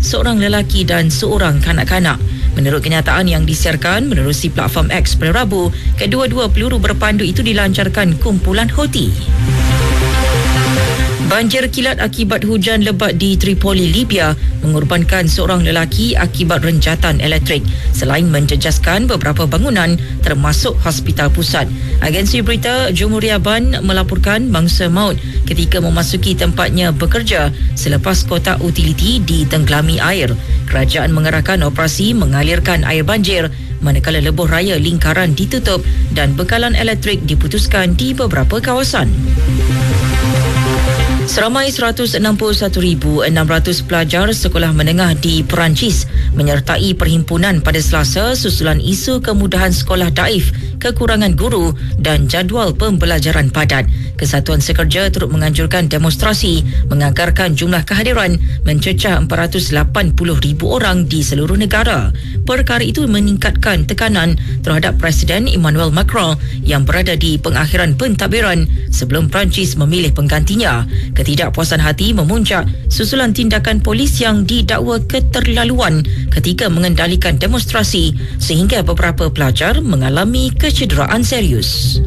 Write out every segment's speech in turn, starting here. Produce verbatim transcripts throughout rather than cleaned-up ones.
seorang lelaki dan seorang kanak-kanak. Menurut kenyataan yang disiarkan menerusi platform X pada Rabu, kedua-dua peluru berpandu itu dilancarkan kumpulan Houthi. Banjir kilat akibat hujan lebat di Tripoli, Libya mengorbankan seorang lelaki akibat renjatan elektrik selain menjejaskan beberapa bangunan termasuk hospital pusat. Agensi berita Jumhuriyah Ban melaporkan mangsa maut ketika memasuki tempatnya bekerja selepas kotak utiliti ditenggelami air. Kerajaan mengerahkan operasi mengalirkan air banjir manakala lebuh raya lingkaran ditutup dan bekalan elektrik diputuskan di beberapa kawasan. Seramai seratus enam puluh satu ribu enam ratus pelajar sekolah menengah di Perancis menyertai perhimpunan pada Selasa susulan isu kemudahan sekolah daif, kekurangan guru dan jadual pembelajaran padat. Kesatuan Sekerja turut menganjurkan demonstrasi menganggarkan jumlah kehadiran mencecah empat ratus lapan puluh ribu orang di seluruh negara. Perkara itu meningkatkan tekanan terhadap Presiden Emmanuel Macron yang berada di pengakhiran pentadbiran sebelum Perancis memilih penggantinya. Ketidakpuasan hati memuncak susulan tindakan polis yang didakwa keterlaluan ketika mengendalikan demonstrasi sehingga beberapa pelajar mengalami kecederaan serius.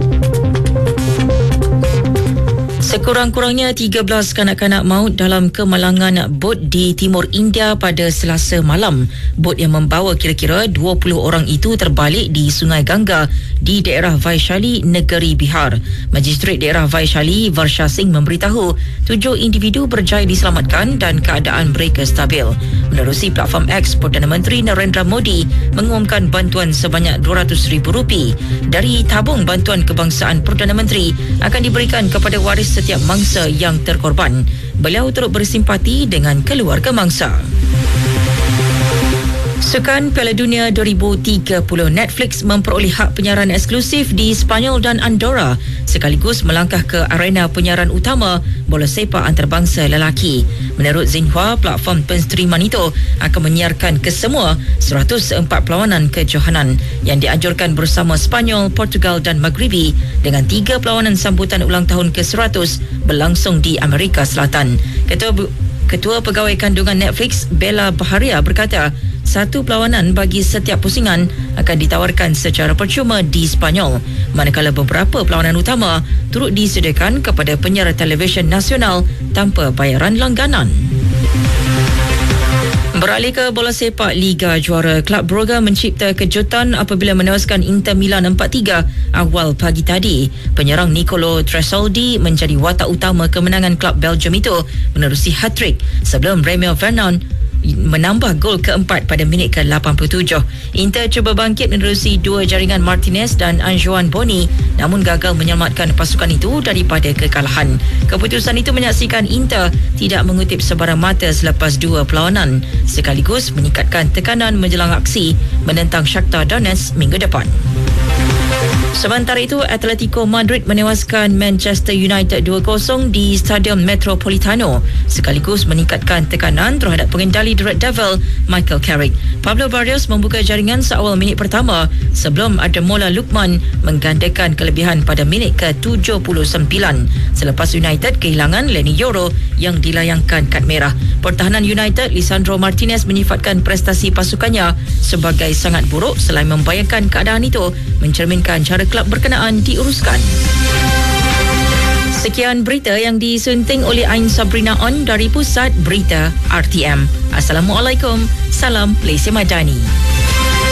Sekurang-kurangnya tiga belas kanak-kanak maut dalam kemalangan bot di timur India pada Selasa malam. Bot yang membawa kira-kira dua puluh orang itu terbalik di Sungai Ganga di daerah Vaishali, negeri Bihar. Magistrat daerah Vaishali, Varsha Singh memberitahu tujuh individu berjaya diselamatkan dan keadaan mereka stabil. Menerusi platform X, Perdana Menteri Narendra Modi mengumumkan bantuan sebanyak dua ratus ribu rupiah dari tabung bantuan kebangsaan Perdana Menteri akan diberikan kepada waris setiap mangsa yang terkorban. Beliau turut bersimpati dengan keluarga mangsa. Sukan Piala Dunia dua ribu tiga puluh, Netflix memperoleh hak penyiaran eksklusif di Sepanyol dan Andorra sekaligus melangkah ke arena penyiaran utama bola sepak antarabangsa lelaki. Menurut Xinhua, platform penstriman itu akan menyiarkan kesemua seratus empat perlawanan kejohanan yang dianjurkan bersama Sepanyol, Portugal dan Maghribi dengan tiga perlawanan sambutan ulang tahun ke seratus berlangsung di Amerika Selatan. Ketua Ketua Pegawai Kandungan Netflix, Bella Baharia berkata, satu perlawanan bagi setiap pusingan akan ditawarkan secara percuma di Sepanyol, manakala beberapa perlawanan utama turut disediakan kepada penyiar televisyen nasional tanpa bayaran langganan. Beralih ke bola sepak Liga Juara, Kelab Brugge mencipta kejutan apabila menewaskan Inter Milan empat tiga awal pagi tadi. Penyerang Nicolo Tresoldi menjadi watak utama kemenangan kelab Belgium itu menerusi hat-trick sebelum Remio Vernon menambah gol keempat pada minit ke lapan puluh tujuh. Inter cuba bangkit menerusi dua jaringan Martinez dan Antoine Boni namun gagal menyelamatkan pasukan itu daripada kekalahan. Keputusan itu menyaksikan Inter tidak mengutip sebarang mata selepas dua perlawanan sekaligus meningkatkan tekanan menjelang aksi menentang Shakhtar Donetsk minggu depan. Sementara itu, Atletico Madrid menewaskan Manchester United dua kosong di Stadium Metropolitano sekaligus meningkatkan tekanan terhadap pengendali The Red Devil Michael Carrick. Pablo Barrios membuka jaringan seawal minit pertama sebelum Ademola Lookman menggandakan kelebihan pada minit ke tujuh puluh sembilan selepas United kehilangan Lenny Yoro yang dilayangkan kad merah. Pertahanan United, Lisandro Martinez menyifatkan prestasi pasukannya sebagai sangat buruk selain membayangkan keadaan itu mencerminkan cara kelab berkenaan diuruskan. Sekian berita yang disunting oleh Ain Sabrina On dari Pusat Berita R T M. Assalamualaikum. Salam Malaysia Madani.